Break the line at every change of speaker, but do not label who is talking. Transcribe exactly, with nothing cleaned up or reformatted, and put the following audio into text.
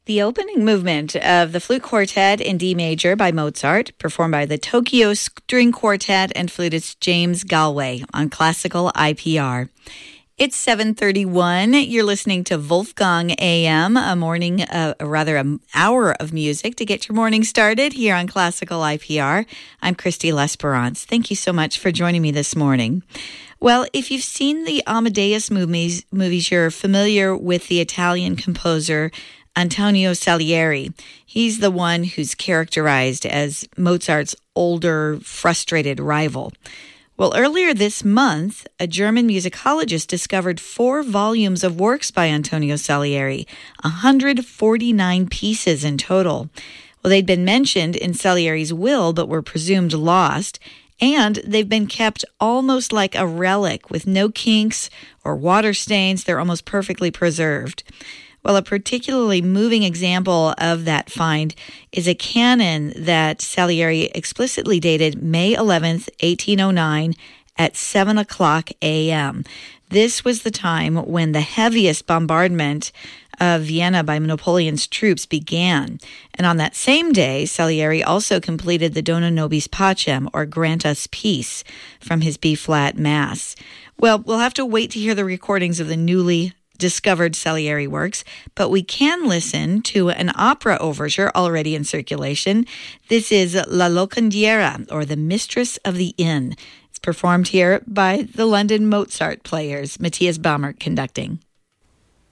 The opening movement of the Flute Quartet in D major by Mozart, performed by the Tokyo String Quartet and flutist James Galway on Classical I P R. It's seven thirty-one. You're listening to Wolfgang A M, a morning, uh, rather an hour of music to get your morning started here on Classical I P R. I'm Christy L'Esperance. Thank you so much for joining me this morning. Well, if you've seen the Amadeus movies, movies, you're familiar with the Italian composer Antonio Salieri. He's the one who's characterized as Mozart's older, frustrated rival. Well, earlier this month, a German musicologist discovered four volumes of works by Antonio Salieri, one hundred forty-nine pieces in total. Well, they'd been mentioned in Salieri's will, but were presumed lost, and they've been kept almost like a relic with no kinks or water stains. They're almost perfectly preserved. Well, a particularly moving example of that find is a canon that Salieri explicitly dated May eleventh, eighteen oh nine at seven o'clock a.m. This was the time when the heaviest bombardment of Vienna by Napoleon's troops began. And on that same day, Salieri also completed the Dona Nobis Pacem, or Grant Us Peace, from his B-flat Mass. Well, we'll have to wait to hear the recordings of the newly discovered Salieri works, but we can listen to an opera overture already in circulation. This is La Locandiera, or The Mistress of the Inn. It's performed here by the London Mozart Players, Matthias Bamert conducting.